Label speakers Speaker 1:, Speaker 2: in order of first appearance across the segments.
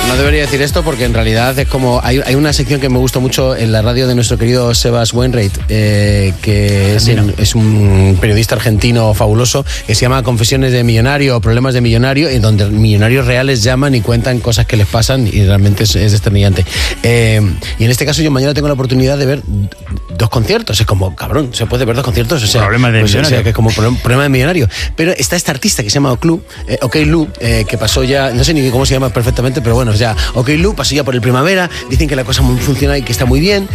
Speaker 1: no debería decir esto porque en realidad es como... Hay una sección que me gusta mucho en la radio de nuestro querido Sebas Wainwright, que es un periodista argentino fabuloso, que se llama Confesiones de Millonario o Problemas de Millonario, en donde millonarios reales llaman y cuentan cosas que les pasan y realmente es desternillante. Y en este caso yo mañana tengo la oportunidad de ver 2 conciertos. Es como, cabrón, se puede ver 2 conciertos. O sea,
Speaker 2: problema de millonario.
Speaker 1: O sea, que es como problema de millonario. Pero está este artista que se llama OK Lu, que pasó ya, no sé ni cómo se llama perfectamente, pero bueno, ya OK Lu pasó ya por el Primavera. Dicen que la cosa funciona y que está muy bien.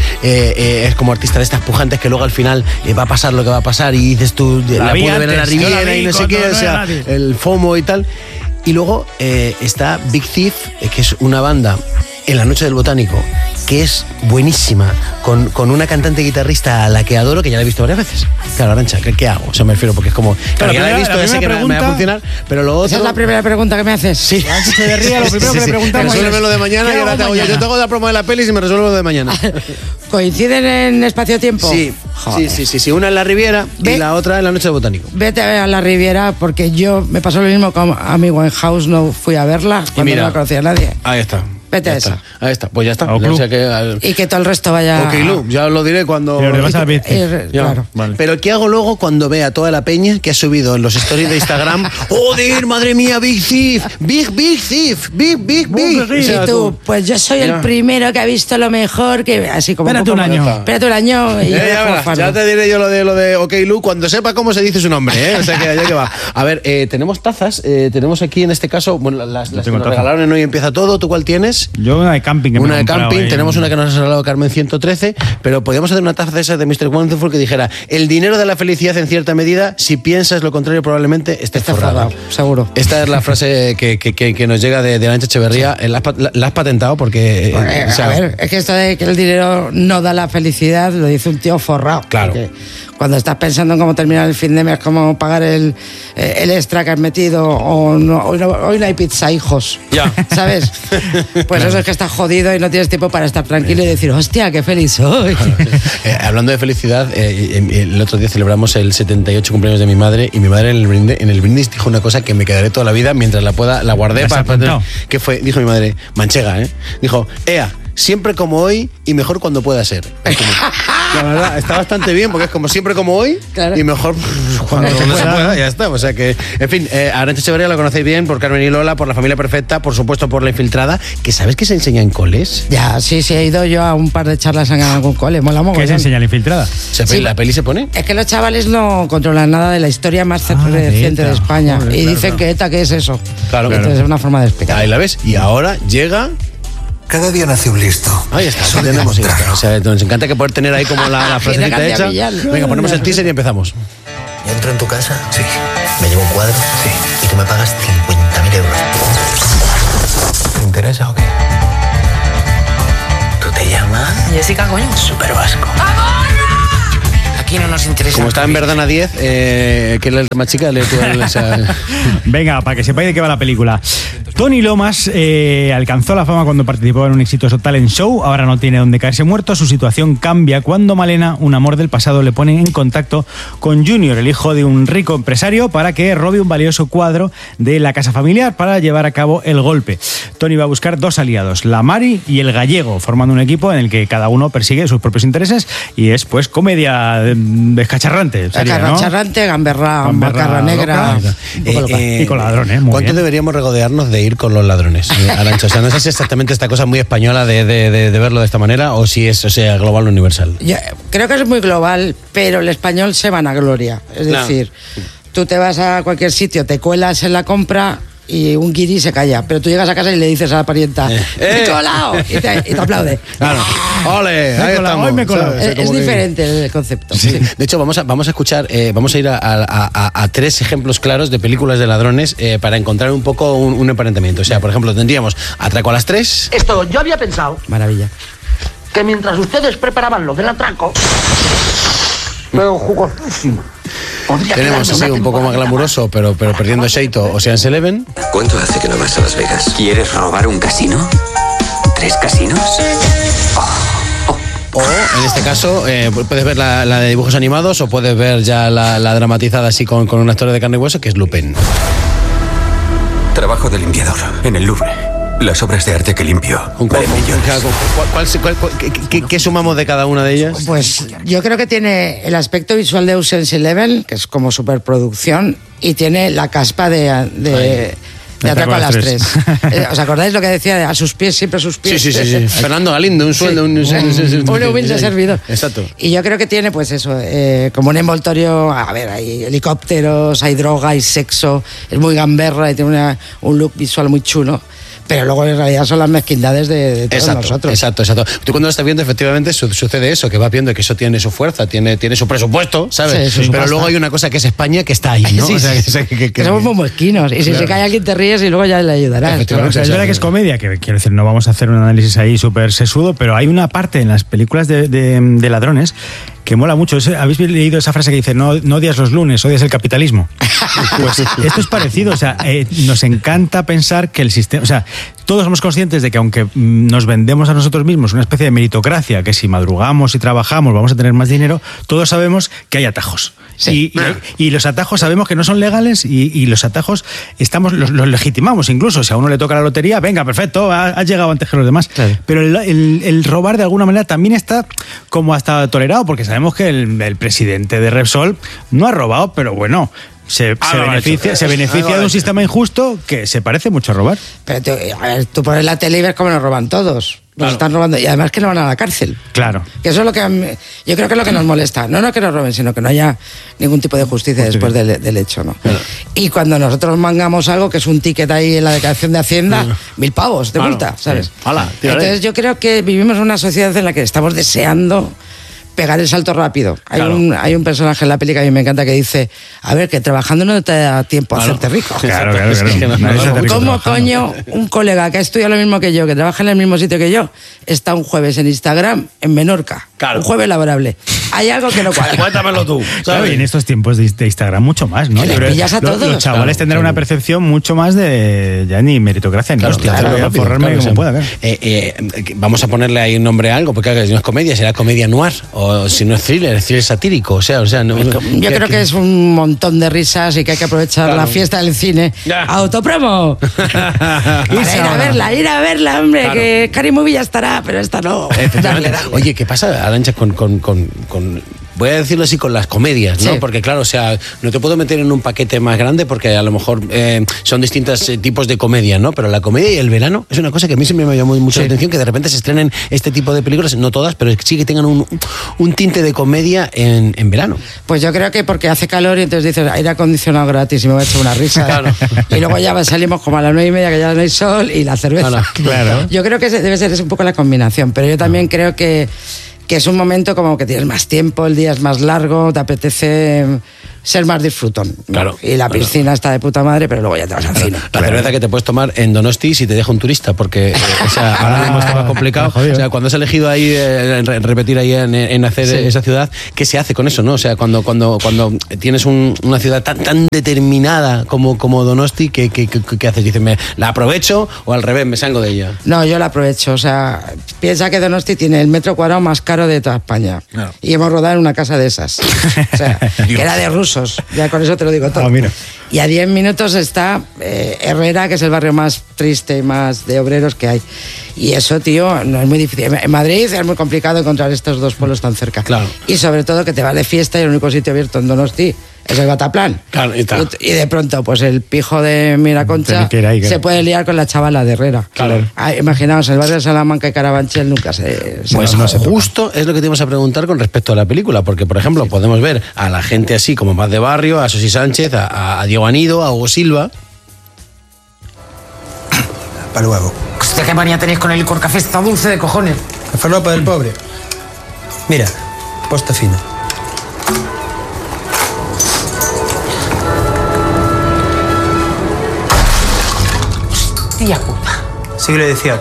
Speaker 1: Es como artista de estas pujantes que luego al final va a pasar lo que va a pasar y dices tú, la pude ver en la Riviera y no sé qué, o sea, el FOMO y tal. Y luego está Big Thief, que es una banda en la Noche del Botánico, que es buenísima, con una cantante guitarrista a la que adoro, que ya la he visto varias veces. Claro, Arantxa, ¿qué hago? O sea, me refiero porque es como... Claro, ya la he visto, ya sé que me va a funcionar, pero lo otro...
Speaker 3: Esa es la primera pregunta que me haces.
Speaker 1: Sí.
Speaker 2: Antes de ría, lo primero que le preguntamos
Speaker 1: resuélveme lo de mañana y ahora te hago yo. Yo te hago la promo de la peli y me resuelvo lo de mañana.
Speaker 3: ¿Coinciden en espacio-tiempo?
Speaker 1: Sí. Sí. Una en la Riviera y la otra en la Noche del Botánico.
Speaker 3: Vete a la Riviera porque yo me pasó lo mismo con Amy Winehouse, no fui a verla cuando no la conocía nadie.
Speaker 1: Ahí está.
Speaker 3: Vete a esa.
Speaker 1: Ahí está, pues ya está.
Speaker 2: O
Speaker 1: O sea que,
Speaker 3: y que todo el resto vaya...
Speaker 1: OK Lu, ya os lo diré cuando...
Speaker 2: Pero le vas a Big Thief.
Speaker 3: Claro.
Speaker 2: Vale.
Speaker 1: Pero ¿qué hago luego cuando vea toda la peña que ha subido en los stories de Instagram? ¡Joder, madre mía, Big Thief! ¡Big Thief! ¡Big! O sea,
Speaker 3: Y tú, pues yo soy el primero que ha visto lo mejor, que así como...
Speaker 2: Espérate un año.
Speaker 3: Espérate un año y
Speaker 1: ya te diré yo lo de OK Lu cuando sepa cómo se dice su nombre, ¿eh? O sea que allá que va. A ver, tenemos tazas, tenemos aquí en este caso, bueno, las que nos regalaron en Hoy Empieza Todo. ¿Tú cuál tienes?
Speaker 2: Yo una de camping.
Speaker 1: Una de camping, tenemos una que nos ha regalado Carmen 113, pero podríamos hacer una taza de esas de Mr. Wonderful que dijera: el dinero de la felicidad en cierta medida, si piensas lo contrario probablemente estés forrado.
Speaker 3: Seguro.
Speaker 1: Esta es la frase que nos llega de Arantxa Echeverría. Sí. La has patentado porque...
Speaker 3: a ver, es que esto de que el dinero no da la felicidad lo dice un tío forrado.
Speaker 1: Claro.
Speaker 3: Cuando estás pensando en cómo terminar el fin de mes, cómo pagar el extra que has metido, hoy no hay pizza, hijos.
Speaker 1: Ya.
Speaker 3: ¿Sabes? Pues claro. Eso es que estás jodido y no tienes tiempo para estar tranquilo y decir, hostia, qué feliz soy.
Speaker 1: Hablando de felicidad, el otro día celebramos el 78 cumpleaños de mi madre y mi madre en el brindis dijo una cosa que me quedaré toda la vida mientras la guardé para... ¿Qué fue? Dijo mi madre, manchega, ¿eh? Dijo, siempre como hoy y mejor cuando pueda ser. La verdad, está bastante bien porque es como siempre como hoy, claro. Y mejor cuando se pueda, ya está. O sea que, en fin, Arantxa Echeverría la conocéis bien por Carmen y Lola, por La Familia Perfecta, por supuesto por La Infiltrada, que ¿sabes que se enseña en coles?
Speaker 3: Ya, sí, he ido yo a un par de charlas en algún cole, mola mogollón.
Speaker 2: ¿Qué se enseña La Infiltrada?
Speaker 3: Sí,
Speaker 1: ¿La peli se pone?
Speaker 3: Es que los chavales no controlan nada de la historia más reciente de España. Joder, y dicen que ETA, ¿qué es eso?
Speaker 1: Claro.
Speaker 3: Entonces es una forma de explicar.
Speaker 1: Ahí la ves. Y ahora llega...
Speaker 4: Cada día nace un listo.
Speaker 1: Ahí está, tenemos esto. O sea, nos encanta que poder tener ahí como la frasecita hecha. Venga, ponemos el teaser y empezamos.
Speaker 4: ¿Yo entro en tu casa? Sí. ¿Me llevo un cuadro? Sí. Y tú me pagas 50.000 euros. ¿Te interesa o qué? ¿Tú te llamas?
Speaker 5: Jessica, coño.
Speaker 4: Super Vasco.
Speaker 5: Aquí no nos interesa.
Speaker 1: Como está en Verdana 10, que es la más chica,
Speaker 2: Venga, para que sepáis de qué va la película. Tony Lomas alcanzó la fama cuando participó en un exitoso talent show. Ahora no tiene donde caerse muerto. Su situación cambia cuando Malena, un amor del pasado, le pone en contacto con Junior, el hijo de un rico empresario, para que robe un valioso cuadro de la casa familiar para llevar a cabo el golpe. Tony va a buscar 2 aliados, la Mari y el gallego, formando un equipo en el que cada uno persigue sus propios intereses y es pues comedia descacharrante.
Speaker 3: Descacharrante, gamberra negra.
Speaker 2: Y con ladrones.
Speaker 1: ¿Cuánto deberíamos regodearnos de ir con los ladrones, Arantxa? O sea, no sé si exactamente esta cosa muy española de verlo de esta manera o si es, o sea, global o universal.
Speaker 3: Yo creo que es muy global, pero el español se vanagloria. Es decir, tú te vas a cualquier sitio, te cuelas en la compra y un guiri se calla, pero tú llegas a casa y le dices a la parienta ¡me he colado! Y te aplaude.
Speaker 1: Claro. ¡Ole! Ahí estamos.
Speaker 2: Me he colado.
Speaker 3: Es diferente el concepto.
Speaker 1: Sí. De hecho, vamos a escuchar, vamos a ir a 3 ejemplos claros de películas de ladrones para encontrar un poco un emparentamiento. O sea, por ejemplo, tendríamos Atraco a las 3.
Speaker 5: Esto, yo había pensado...
Speaker 3: Maravilla.
Speaker 5: Que mientras ustedes preparaban lo del atraco... Pero jugosísimo.
Speaker 1: Tenemos así un poco más glamuroso, pero perdiendo Sheito, Ocean's Eleven.
Speaker 6: ¿Cuánto hace que no vas a Las Vegas? ¿Quieres robar un casino? ¿3 casinos?
Speaker 1: O, en este caso, puedes ver la de dibujos animados o puedes ver ya la dramatizada así con un actor de carne y hueso, que es Lupin.
Speaker 6: Trabajo de limpiador en el Louvre. Las obras de arte que limpio. Valen millones.
Speaker 1: ¿Qué sumamos de cada una de ellas?
Speaker 3: Pues yo creo que tiene el aspecto visual de Ocean's Eleven, que es como superproducción, y tiene la caspa de Atraco a las 3. ¿Os acordáis lo que decía? A sus pies, siempre a sus pies.
Speaker 1: Sí. Fernando Galindo, un sueldo, un
Speaker 3: humilde servidor.
Speaker 1: Exacto.
Speaker 3: Y yo creo que tiene, pues eso, como un envoltorio. A ver, hay helicópteros, hay droga, hay sexo. Es muy gamberra y tiene un look visual muy chulo. Pero luego en realidad son las mezquindades de todos nosotros.
Speaker 1: Exacto. Tú cuando lo estás viendo, efectivamente, sucede eso, que vas viendo que eso tiene su fuerza, tiene su presupuesto, ¿sabes?
Speaker 3: Sí,
Speaker 1: pero luego hay una cosa que es España que está ahí, ¿no?
Speaker 3: Sí, que somos muy mezquinos. Y si se cae alguien te ríes y luego ya le ayudarás.
Speaker 2: Es verdad que es comedia, que quiero decir, no vamos a hacer un análisis ahí súper sesudo, pero hay una parte en las películas de ladrones que mola mucho. ¿Habéis leído esa frase que dice no odias los lunes, odias el capitalismo? Pues esto es parecido. O sea, nos encanta pensar que el sistema... O sea, todos somos conscientes de que aunque nos vendemos a nosotros mismos una especie de meritocracia, que si madrugamos y trabajamos vamos a tener más dinero, todos sabemos que hay atajos.
Speaker 3: Sí.
Speaker 2: Y los atajos sabemos que no son legales y los atajos los legitimamos incluso. Si a uno le toca la lotería, venga, perfecto, has llegado antes que los demás. Claro. Pero el robar de alguna manera también está como hasta tolerado, porque sabemos que el presidente de Repsol no ha robado, pero bueno... Se beneficia de un sistema injusto que se parece mucho a robar.
Speaker 3: Pero tú pones la tele y ves cómo nos roban todos. Nos están robando. Y además que no van a la cárcel.
Speaker 2: Claro.
Speaker 3: Que eso es lo que yo creo que es lo que nos molesta. No que nos roben, sino que no haya ningún tipo de justicia después del hecho, ¿no? Claro. Y cuando nosotros mangamos algo, que es un ticket ahí en la declaración de Hacienda, 1.000 pavos de multa, ¿sabes? Entonces yo creo que vivimos en una sociedad en la que estamos deseando pegar el salto rápido. Hay un personaje en la peli que a mí me encanta que dice, a ver, que trabajando no te da tiempo a hacerte rico.
Speaker 2: Claro.
Speaker 3: ¿Cómo coño un colega que ha estudiado lo mismo que yo, que trabaja en el mismo sitio que yo, está un jueves en Instagram en Menorca? Claro. Un jueves laborable. Hay algo que no cuadra.
Speaker 1: Cuéntamelo tú.
Speaker 2: Claro, y en estos tiempos de Instagram mucho más, ¿no?
Speaker 3: Pillas a todos.
Speaker 2: Los chavales tendrán una percepción mucho más de ya ni meritocracia ni hostia. Voy a forrarme como pueda.
Speaker 1: Vamos a ponerle ahí un nombre a algo, porque claro, si no es comedia, será comedia noir. O si no es thriller satírico. O sea, no,
Speaker 3: yo creo que es un montón de risas y que hay que aprovechar la fiesta del cine. Autopromo. ir a verla, hombre, que Scary Movie ya estará, pero esta no. Dale.
Speaker 1: Oye, ¿qué pasa, Arantxa, con voy a decirlo así, con las comedias, ¿no? Sí. Porque claro, o sea, no te puedo meter en un paquete más grande porque a lo mejor son distintos tipos de comedia, ¿no? Pero la comedia y el verano es una cosa que a mí siempre me llamó mucho la atención, que de repente se estrenen este tipo de películas, no todas, pero sí que tengan un tinte de comedia en verano.
Speaker 3: Pues yo creo que porque hace calor y entonces dices, aire acondicionado gratis y me voy a echar una risa. Claro. Y luego ya salimos como a las 9:30, que ya no hay sol, y la cerveza. Claro. Yo creo que debe ser un poco la combinación, pero yo también creo que es un momento como que tienes más tiempo, el día es más largo, te apetece ser más disfrutón, ¿no?
Speaker 1: Claro.
Speaker 3: Y la piscina está de puta madre, pero luego ya te vas al cine.
Speaker 1: La cerveza que te puedes tomar en Donosti si te deja un turista, porque o sea, ahora mismo está más complicado. O sea, cuando has elegido ahí repetir ahí en hacer esa ciudad, ¿qué se hace con eso, no? O sea, cuando tienes una ciudad tan determinada como Donosti, ¿qué haces? Dices, ¿la aprovecho o al revés, me salgo de ella?
Speaker 3: No, yo la aprovecho. O sea, piensa que Donosti tiene el metro cuadrado más caro de toda España. No. Y hemos rodado en una casa de esas. O sea, que era de rusos. Ya con eso te lo digo todo.
Speaker 2: Mira.
Speaker 3: Y a 10 minutos está Herrera, que es el barrio más triste y más de obreros que hay. Y eso, tío, no es muy difícil. En Madrid es muy complicado encontrar estos dos pueblos tan cerca. Claro. Y sobre todo que te vas de fiesta y el único sitio abierto en Donosti es el Bataplan. Claro, y de pronto, pues el pijo de Miraconcha se puede liar con la chavala de Herrera. Claro. Imaginaos, el barrio de Salamanca y Carabanchel nunca se
Speaker 1: justo es lo que te íbamos a preguntar con respecto a la película, porque, por ejemplo, podemos ver a la gente así como más de barrio, a Sosi Sánchez, a Diego Anido, a Hugo Silva.
Speaker 4: Para luego.
Speaker 5: ¿Usted qué manía tenéis con el licor? Café está dulce de cojones.
Speaker 4: La falopa del pobre. Mira, posta fina.
Speaker 5: Tía puta.
Speaker 4: Siglo XVIII.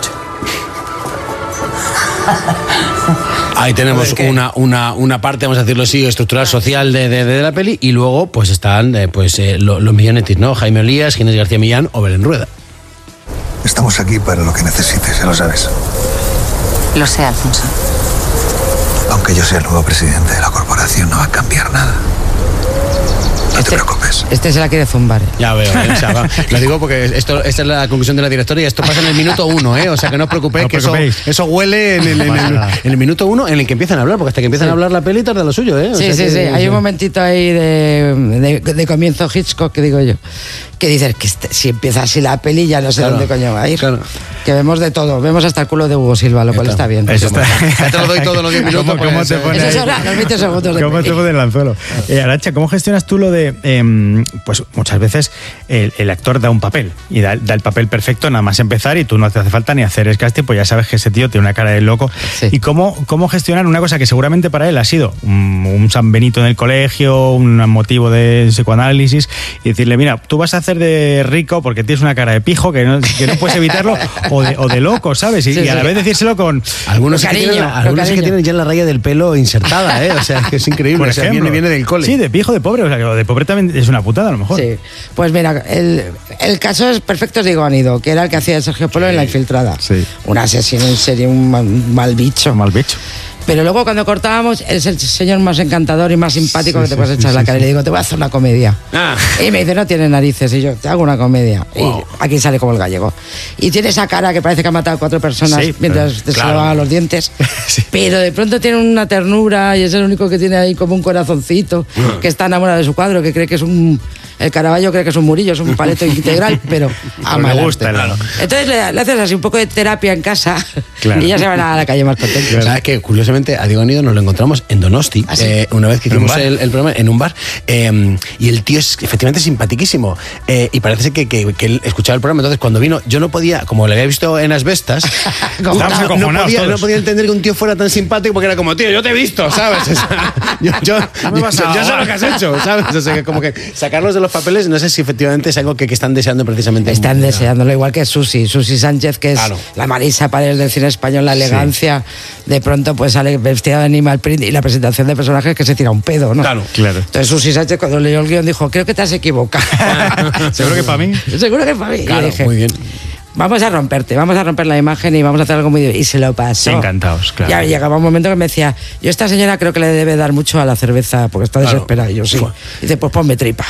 Speaker 1: Ahí tenemos una parte, vamos a decirlo así, estructural, social de la peli, y luego pues están los millonetis, ¿no? Jaime Olías, Ginés García Millán o Belén Rueda.
Speaker 7: Estamos aquí para lo que necesites, ya lo sabes.
Speaker 8: Lo sé, Alfonso.
Speaker 7: Aunque yo sea el nuevo presidente de la corporación, no va a cambiar nada. No te preocupes.
Speaker 3: Este se la quiere zumbar.
Speaker 1: Ya veo, o sea, lo digo porque esta es la conclusión de la directora y esto pasa en el minuto 1, o sea que no os preocupéis, que eso huele en el minuto 1 en el que empiezan a hablar, porque hasta que empiezan a hablar la peli tarda lo suyo, O
Speaker 3: Sí,
Speaker 1: sea
Speaker 3: sí. Hay un momentito ahí de comienzo Hitchcock, que digo yo, que dices que si empieza así la peli ya no sé dónde coño va a ir. Claro. Que vemos de todo, vemos hasta el culo de Hugo Silva, lo cual está bien.
Speaker 2: Eso está.
Speaker 1: Ya te lo doy todos los 10 minutos.
Speaker 2: ¿Cómo te pones?
Speaker 3: Eso es los 20 segundos de
Speaker 2: ¿Cómo
Speaker 3: peli.
Speaker 2: te pones el anzuelo? Arantxa, ¿cómo gestionas tú lo de, pues muchas veces el actor da un papel y da el papel perfecto nada más empezar y tú no te hace falta ni hacer el casting, pues ya sabes que ese tío tiene una cara de loco.
Speaker 3: Sí.
Speaker 2: ¿Y cómo gestionar una cosa que seguramente para él ha sido un San Benito en el colegio, un motivo de psicoanálisis, y decirle, mira, tú vas a hacer de rico porque tienes una cara de pijo que no puedes evitarlo, o de loco, ¿sabes? Y a la vez decírselo con
Speaker 1: algunos
Speaker 3: cariño,
Speaker 1: que tienen ya la raya del pelo insertada, o sea, que es increíble.
Speaker 2: Por
Speaker 1: o sea,
Speaker 2: ejemplo,
Speaker 1: viene del cole.
Speaker 2: Sí, de pijo, de pobre, o sea, que de pobre también es una putada a lo mejor.
Speaker 3: Sí, pues mira, el caso es perfecto es Diego Anido, que era el que hacía de Sergio Polo en La Infiltrada.
Speaker 2: Sí.
Speaker 3: Un asesino en serie, un mal bicho.
Speaker 2: Mal bicho.
Speaker 3: Pero luego cuando cortábamos, es el señor más encantador y más simpático que te puedes echar en la cara. Y le digo, te voy a hacer una comedia. Y me dice, no tiene narices. Y yo, te hago una comedia. Wow. Y aquí sale como el gallego. Y tiene esa cara que parece que ha matado a 4 personas mientras se lavaban los dientes. Sí. Pero de pronto tiene una ternura y es el único que tiene ahí como un corazoncito, que está enamorado de su cuadro, que cree que es el Caravaggio cree que es un Murillo, es un paleto integral, pero ama.
Speaker 2: Le gusta, claro.
Speaker 3: Entonces le haces así un poco de terapia en casa y ya se van a la calle más contentos.
Speaker 1: Claro. ¿Sabes qué? Curiosamente, a Diego Anido nos lo encontramos en Donosti, una vez que hicimos el programa en un bar, y el tío es efectivamente simpatiquísimo, y parece que él escuchaba el programa. Entonces cuando vino, yo no podía, como le había visto en Asbestas, no podía entender que un tío fuera tan simpático, porque era como, tío, yo te he visto, ¿sabes? O sea, yo sé lo que has hecho, ¿sabes? O sea, que como que sacarlos de los papeles, no sé si efectivamente es algo que están deseando precisamente.
Speaker 3: Están deseándolo, igual que Susi Sánchez, que es la Marisa Paredes del cine español, la elegancia. De pronto pues sale vestida de animal print y la presentación de personajes que se tira un pedo, ¿no?
Speaker 2: Claro.
Speaker 3: Entonces Susi Sánchez, cuando leyó el guión, dijo, creo que te has equivocado.
Speaker 2: ¿Seguro que para mí?
Speaker 3: Seguro que para mí.
Speaker 1: Claro,
Speaker 3: y dije,
Speaker 1: muy bien.
Speaker 3: Vamos a romper la imagen y vamos a hacer algo muy divertido. Y se lo pasó.
Speaker 2: Encantados, claro.
Speaker 3: Ya llegaba un momento que me decía, yo a esta señora creo que le debe dar mucho a la cerveza porque está desesperada. Y yo, sí. Y dice, pues ponme tripa.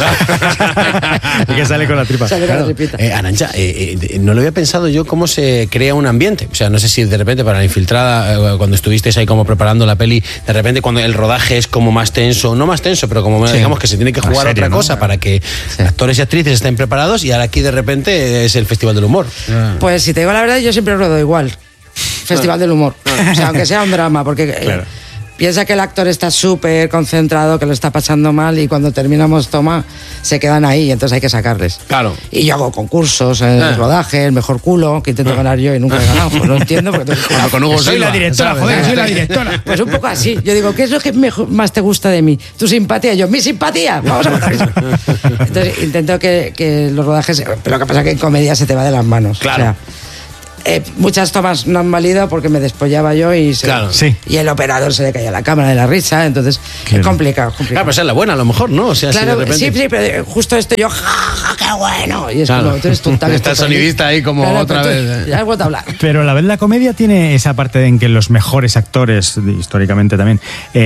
Speaker 2: Y que sale con la tripa.
Speaker 3: Sale con la tripita.
Speaker 1: Arantxa, no lo había pensado yo cómo se crea un ambiente. O sea, no sé si de repente para La Infiltrada, cuando estuvisteis ahí como preparando la peli, de repente cuando el rodaje es como más tenso, no más tenso, pero como digamos que se tiene que jugar serio, otra cosa para que actores y actrices estén preparados, y ahora aquí de repente es el Festival del Humor.
Speaker 3: Pues si te digo la verdad, yo siempre ruedo igual. Festival del Humor. O sea, aunque sea un drama, porque piensa que el actor está súper concentrado, que lo está pasando mal, y cuando terminamos toma, se quedan ahí, entonces hay que sacarles.
Speaker 1: Claro.
Speaker 3: Y yo hago concursos, el rodaje, el mejor culo, que intento ganar yo y nunca he ganado. Pues no entiendo. Porque
Speaker 1: con Hugo
Speaker 2: soy
Speaker 1: Silva,
Speaker 2: la directora,
Speaker 1: ¿sabes?
Speaker 2: joder, soy la directora.
Speaker 3: Pues un poco así. Yo digo, ¿qué es lo que más te gusta de mí? Tu simpatía. Yo, mi simpatía. Vamos a ver. Entonces intento que los rodajes, pero lo que pasa es que en comedia se te va de las manos.
Speaker 1: Claro.
Speaker 3: O sea, muchas tomas no han valido porque me despollaba yo y y el operador se le caía la cámara de la risa, entonces es complicado.
Speaker 1: Claro, pues es la buena a lo mejor, ¿no? O sea,
Speaker 3: claro,
Speaker 1: si de repente...
Speaker 3: sí, pero justo esto yo, qué bueno. Y es como, tú eres tonta.
Speaker 1: Está sonidista ahí como otra vez.
Speaker 3: Ya has vuelto a hablar.
Speaker 2: Pero a la vez la comedia tiene esa parte en que los mejores actores, históricamente también,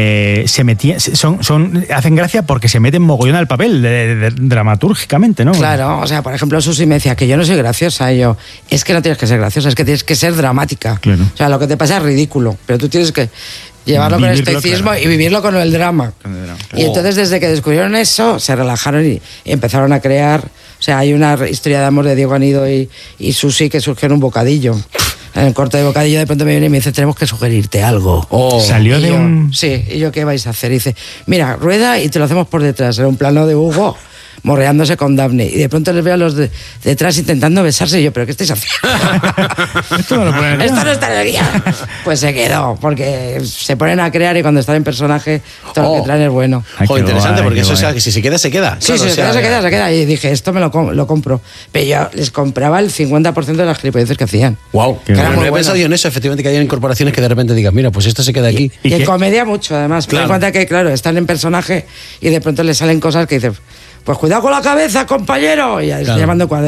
Speaker 2: hacen gracia porque se meten mogollón al papel, dramatúrgicamente, ¿no?
Speaker 3: Claro, o sea, por ejemplo, Susi me decía que yo no soy graciosa, y yo, es que no tienes que ser graciosa, es que tienes que ser dramática.
Speaker 2: Claro.
Speaker 3: O sea, lo que te pasa es ridículo, pero tú tienes que llevarlo con el estoicismo y vivirlo con el drama. Y entonces desde que descubrieron eso, se relajaron y empezaron a crear. O sea, hay una historia de amor de Diego Anido y Susi que surgió en un bocadillo. En el corte de bocadillo de pronto me viene y me dice, tenemos que sugerirte algo.
Speaker 2: Salió de un...
Speaker 3: Sí, y yo, ¿qué vais a hacer? Y dice, mira, rueda y te lo hacemos por detrás. Era un plano de Hugo morreándose con Daphne, y de pronto les veo a los detrás intentando besarse, y yo, ¿pero qué estáis haciendo?
Speaker 2: Esto no
Speaker 3: Esto no está en el guía. Pues se quedó, porque se ponen a crear y cuando están en personaje todo lo que traen es bueno.
Speaker 1: Joder, interesante, porque eso es que si se queda, se queda.
Speaker 3: Sí,
Speaker 1: claro,
Speaker 3: se queda. Y dije, esto me lo compro. Pero yo les compraba el 50% de las gilipolleces que hacían.
Speaker 1: Wow. No he pensado yo en eso, efectivamente, que hay incorporaciones que de repente digas, mira, pues esto se queda aquí.
Speaker 3: Y en comedia mucho, además. Ten en cuenta que, claro, están en personaje y de pronto les salen cosas que dices, pues cuidado con la cabeza, compañero. Y ya estoy llamando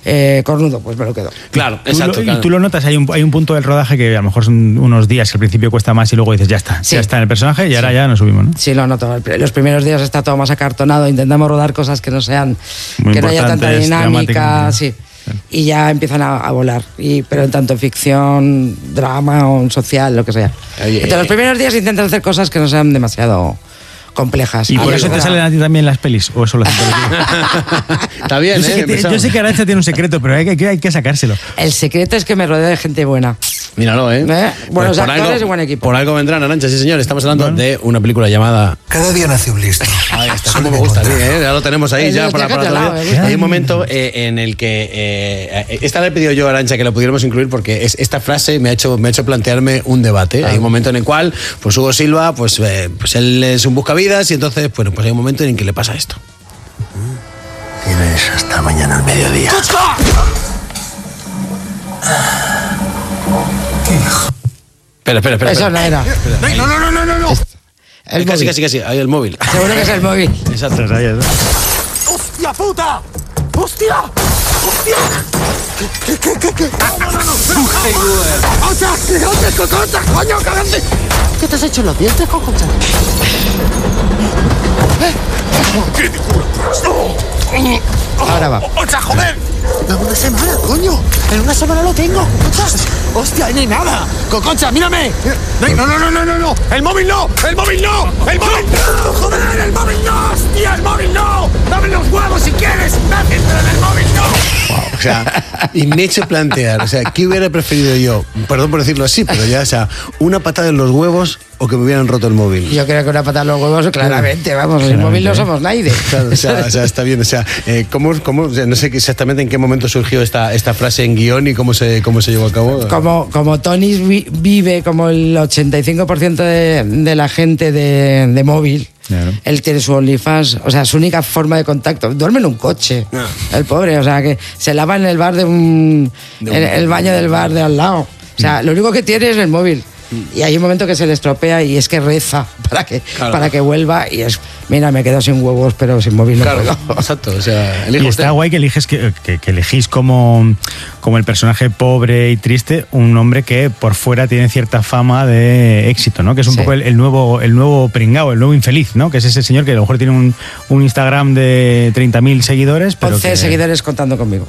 Speaker 3: cornudo, pues me lo quedo.
Speaker 1: Claro, exacto.
Speaker 2: Y tú lo notas, hay un punto del rodaje que a lo mejor son unos días que al principio cuesta más y luego dices, ya está en el personaje y ahora ya nos subimos, ¿no?
Speaker 3: Sí, lo noto. Los primeros días está todo más acartonado, intentamos rodar cosas que no sean, que no haya tanta dinámica, sí. Y ya empiezan a volar, pero en tanto ficción, drama o social, lo que sea. Entonces los primeros días intentas hacer cosas que no sean demasiado complejas.
Speaker 2: ¿Y por eso te salen a ti también las pelis? ¿O eso lo hacen
Speaker 1: Está bien,
Speaker 2: yo sé que Arantxa tiene un secreto, pero hay que sacárselo.
Speaker 3: El secreto es que me rodeo de gente buena.
Speaker 1: Míralo,
Speaker 3: Buenos actores y buen equipo.
Speaker 1: Por algo vendrán, Arantxa, sí señor. Estamos hablando de una película llamada...
Speaker 7: Cada día nace un listo.
Speaker 1: Ahí está, como me gusta, sí, ya lo tenemos ahí ya para hay un momento en el que... esta le he pedido yo a Arantxa que lo pudiéramos incluir porque esta frase me ha hecho plantearme un debate. Hay un momento en el cual, pues Hugo Silva, pues él es un buscavidas y entonces, bueno, pues hay un momento en que le pasa esto.
Speaker 7: Tienes hasta mañana al mediodía.
Speaker 1: Espera.
Speaker 3: Eso no era.
Speaker 7: No.
Speaker 1: Casi, ahí el móvil.
Speaker 3: Seguro que es el móvil.
Speaker 1: Exacto.
Speaker 7: ¡Hostia puta! ¡Hostia! ¿Qué? ¡Coconcha, coño, cagante!
Speaker 5: ¿Qué te has hecho en los dientes, Coconcha?
Speaker 3: Ahora va.
Speaker 7: ¡Ocha, joder! ¡Dame una semana, coño! ¡En una semana lo tengo! ¡Hostia, no hay nada! ¡Coconcha, mírame! ¡No! ¡El móvil no! ¡El móvil no! ¡Joder, el móvil no! ¡Hostia, el móvil no! ¡Dame los huevos si quieres! ¡Gracias, pero en el móvil no!
Speaker 1: O sea, y me he hecho plantear, ¿qué hubiera preferido yo? Perdón por decirlo así, pero ya, una patada en los huevos o que me hubieran roto el móvil.
Speaker 3: Yo creo que una patada en los huevos, claramente, vamos, el móvil no somos nadie.
Speaker 1: Claro, o sea, está bien, ¿cómo, no sé exactamente en qué momento surgió esta frase en guión y cómo se llevó a cabo?
Speaker 3: Como Tony vive como el 85% de la gente de móvil. Claro. Él tiene su OnlyFans, o sea, su única forma de contacto. Duerme en un coche, el pobre, o sea, que se lava en el bar en el baño del bar de al lado. O sea, lo único que tiene es el móvil. Y hay un momento que se le estropea y es que reza para que vuelva y es, mira, me quedo sin huevos pero sin móvil no puedo.
Speaker 1: Exacto, o sea,
Speaker 2: y está guay que eliges que elegís como el personaje pobre y triste un hombre que por fuera tiene cierta fama de éxito, ¿no? Que es un poco el nuevo pringao, el nuevo infeliz, ¿no? Que es ese señor que a lo mejor tiene un Instagram de 30.000 seguidores, pero
Speaker 3: 11 seguidores contando conmigo.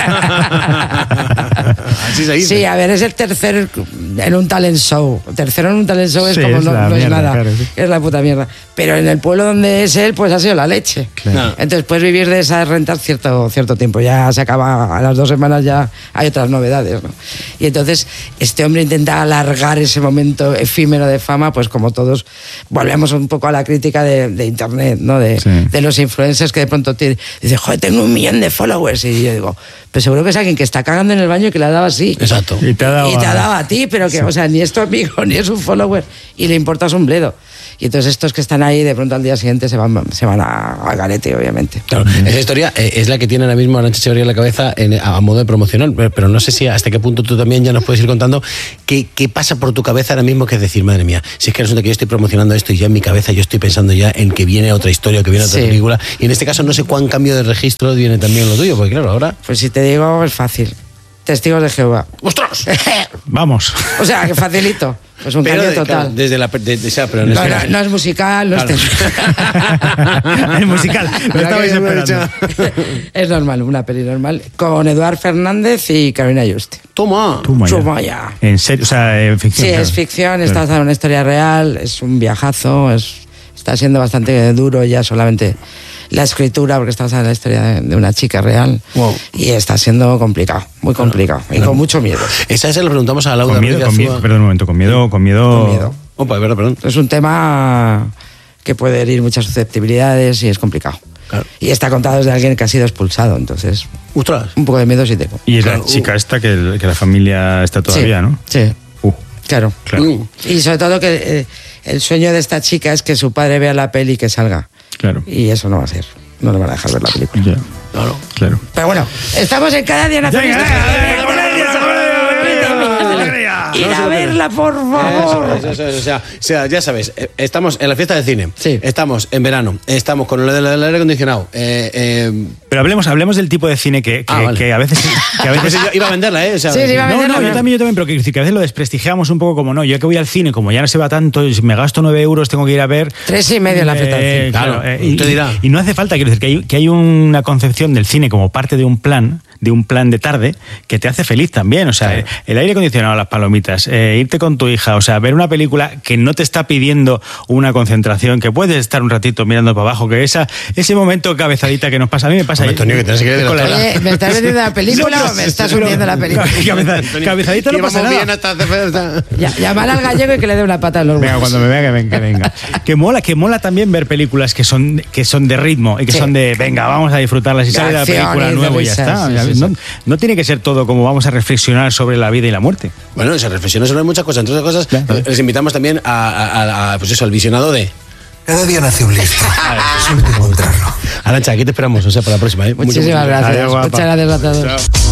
Speaker 1: Así se dice.
Speaker 3: Sí, a ver, es el tercero en un talent show. Tercero en un talent show es como no es nada, claro, sí. Es la puta mierda. Pero en el pueblo donde es él, pues ha sido la leche. Claro. Entonces puedes vivir de esas rentas cierto tiempo. Ya se acaba, a las 2 semanas ya hay otras novedades, ¿no? Y entonces este hombre intenta alargar ese momento efímero de fama, pues como todos volvemos un poco a la crítica de internet, ¿no? De los influencers que de pronto dice, joder, tengo 1 millón de followers. Y yo digo, pues seguro que es alguien que está cagando en el baño y que le ha dado así.
Speaker 1: Exacto.
Speaker 3: Y te ha dado a ti, pero que, o sea, ni es tu amigo, ni es un follower, y le importas un bledo. Y entonces estos que están ahí, de pronto al día siguiente se van a garete, obviamente.
Speaker 1: Claro, esa historia es la que tiene ahora mismo Arantxa Echeverría en la cabeza a modo de promocional, pero no sé si hasta qué punto tú también ya nos puedes ir contando qué pasa por tu cabeza ahora mismo, que es decir, madre mía, si es que resulta que yo estoy promocionando esto y ya en mi cabeza yo estoy pensando ya en que viene otra historia, que viene otra película, y en este caso no sé cuán cambio de registro viene también lo tuyo, porque claro, ahora...
Speaker 3: Pues si te digo, es fácil. Testigos de Jehová.
Speaker 1: ¡Ostras!
Speaker 2: Vamos.
Speaker 3: O sea, que facilito. Pues un cambio total.
Speaker 1: Claro,
Speaker 3: no es musical, no es...
Speaker 2: Es musical, lo estabais esperando.
Speaker 3: Es normal, una peli normal, con Eduard Fernández y Carolina Juste.
Speaker 1: Toma
Speaker 3: ya.
Speaker 2: En serio, o sea, ficción.
Speaker 3: Sí, es ficción, está basada en una historia real, es un viajazo, está siendo bastante duro ya solamente la escritura, porque está basada en la historia de una chica real. Wow. Y está siendo complicado, muy complicado, y con mucho miedo.
Speaker 1: Esa se lo preguntamos a Laura.
Speaker 2: Perdón un momento, con miedo.
Speaker 1: Opa, perdón.
Speaker 3: Es un tema que puede herir muchas susceptibilidades y es complicado. Claro. Y está contado desde alguien que ha sido expulsado, entonces...
Speaker 1: ¡Ostras!
Speaker 3: Un poco de miedo sí tengo.
Speaker 2: Y es la chica esta que la familia está todavía, ¿no?
Speaker 3: Sí. Claro. Y sobre todo que el sueño de esta chica es que su padre vea la peli y que salga. Claro. Y eso no va a ser. No le van a dejar ver la película.
Speaker 1: Claro.
Speaker 3: Pero bueno, estamos en Cada Día Nace un Listo. Ir a ver la ya, por favor.
Speaker 1: Eso, o sea, ya sabes, estamos en la fiesta de cine, estamos en verano, estamos con el aire acondicionado.
Speaker 2: Pero hablemos del tipo de cine que a veces...
Speaker 1: Yo iba a venderla, ¿eh? O sea,
Speaker 3: sí, iba a venderla.
Speaker 2: Yo también, pero que a veces lo desprestigiamos un poco como no. Yo que voy al cine, como ya no se va tanto, me gasto 9 euros, tengo que ir a ver...
Speaker 3: 3,5 en la fiesta de cine.
Speaker 2: Claro,
Speaker 1: te dirá.
Speaker 2: Y no hace falta, quiero decir, que hay una concepción del cine como parte de un plan de tarde que te hace feliz también. O sea, el aire acondicionado, las palomitas, irte con tu hija, o sea, ver una película que no te está pidiendo una concentración, que puedes estar un ratito mirando para abajo, que ese momento cabezadita que nos pasa, a mí me pasa.
Speaker 1: Antonio, que tienes que ir con
Speaker 3: Oye, ¿me estás vendiendo la película o me estás hundiendo la película?
Speaker 2: Cabezadita no pasa nada.
Speaker 3: Llamar al gallego y que le dé una pata a los
Speaker 2: Venga, cuando me vea que venga. Que mola también ver películas que son de ritmo y que son de, venga, vamos a disfrutarlas y sale la película nueva y ya está. No tiene que ser todo como vamos a reflexionar sobre la vida y la muerte.
Speaker 1: Bueno, se reflexiona sobre muchas cosas. Entre otras cosas, les invitamos también al visionado de...
Speaker 4: Cada día nace un listo. Suerte encontrarlo.
Speaker 1: Arantxa, aquí te esperamos, para la próxima.
Speaker 3: Muchísimas gracias. Muchas gracias a todos.